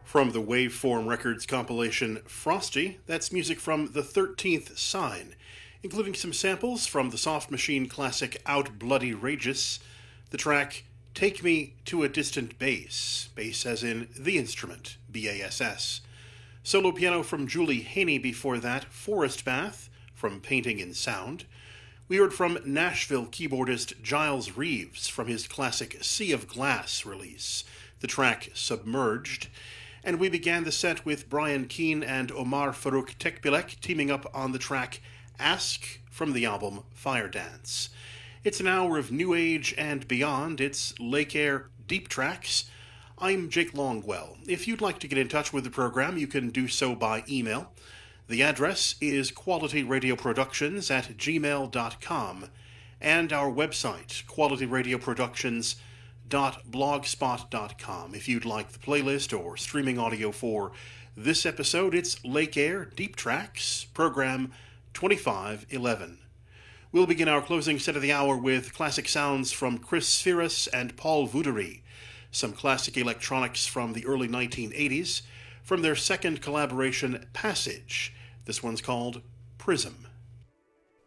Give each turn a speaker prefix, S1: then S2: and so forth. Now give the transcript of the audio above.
S1: From the Waveform Records compilation Frosty, that's music from The 13th Sign, including some samples from the Soft Machine classic Out Bloody Rageous, the track Take Me to a Distant Bass, bass as in the instrument, B-A-S-S. Solo piano from Julie Haney before that, Forest Bath, from Painting in Sound. We heard from Nashville keyboardist Giles Reeves from his classic Sea of Glass release, the track Submerged. And we began the set with Brian Keane and Omar Farouk Tekbilek teaming up on the track Ask from the album Fire Dance. It's an hour of new age and beyond. It's Lake Air Deep Tracks. I'm Jake Longwell. If you'd like to get in touch with the program, you can do so by email. The address is qualityradioproductions@gmail.com, and our website, qualityradioproductions.blogspot.com. If you'd like the playlist or streaming audio for this episode, it's Lake Air Deep Tracks, program 2511. We'll begin our closing set of the hour with classic sounds from Chris Spheris and Paul Voudery, some classic electronics from the early 1980s, from their second collaboration, Passage. This one's called Prism.